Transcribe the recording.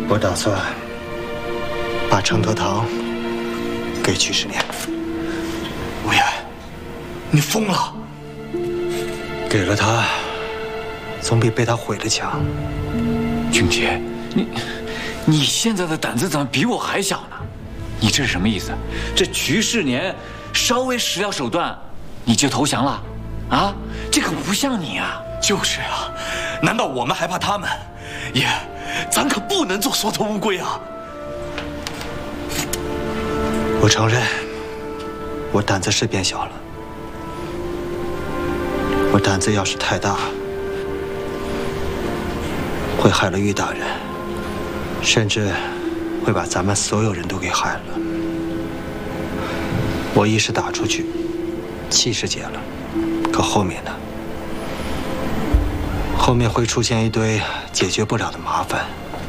我打算把承德堂给曲世年。 无言，你疯了！ 给了他，总比被他毁了强。 俊杰，你现在的胆子怎么比我还小呢？你这是什么意思？这曲世年稍微使了手段，你就投降了？啊，这可不像你啊！ 就是啊，难道我们还怕他们？爷，咱可不能做缩头乌龟啊！ 我承认，我胆子是变小了。我胆子要是太大，会害了玉大人，甚至会把咱们所有人都给害了。我一时打出去，气势解了，可后面呢？后面会出现一堆解决不了的麻烦。